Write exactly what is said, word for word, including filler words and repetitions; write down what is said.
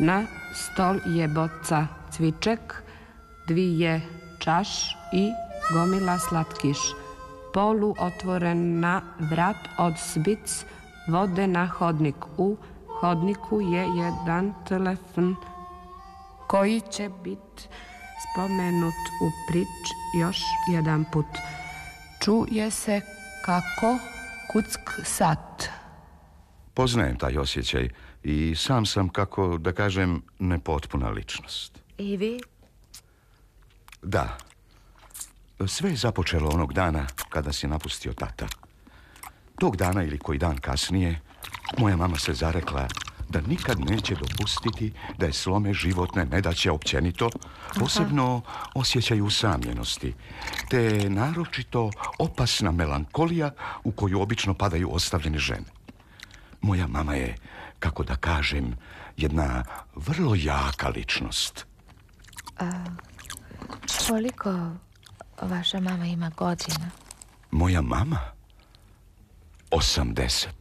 Na stol je boca cviček, dvije čaš i gomila slatkiš. Polu otvorena vrat od svic vode na hodnik. U hodniku je jedan telefon koji će biti spomenut u prič još jedan put. Čuje se kako kuck sat. Poznajem taj osjećaj i sam sam, kako da kažem, nepotpuna ličnost. I vi? Da. Sve je započelo onog dana kada si napustio tata. Tog dana ili koji dan kasnije, moja mama se zarekla da nikad neće dopustiti da je slome životne nedaće općenito, posebno osjećaju usamljenosti, te naročito opasna melankolija u koju obično padaju ostavljene žene. Moja mama je, kako da kažem, jedna vrlo jaka ličnost. A, koliko vaša mama ima godina? Moja mama? osamdeset.